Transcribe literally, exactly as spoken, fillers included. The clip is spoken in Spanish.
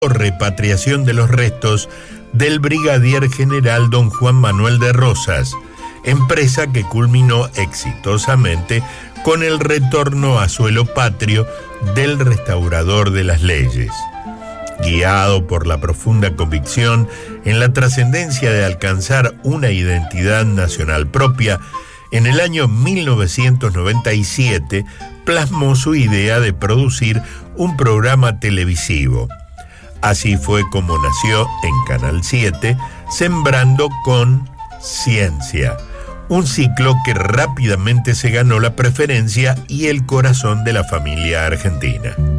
repatriación de los restos del brigadier general don Juan Manuel de Rosas, empresa que culminó exitosamente con el retorno a suelo patrio del restaurador de las leyes. Guiado por la profunda convicción en la trascendencia de alcanzar una identidad nacional propia, en el año mil novecientos noventa y siete plasmó su idea de producir un programa televisivo. Así fue como nació en Canal siete, Sembrando con Ciencia, un ciclo que rápidamente se ganó la preferencia y el corazón de la familia argentina.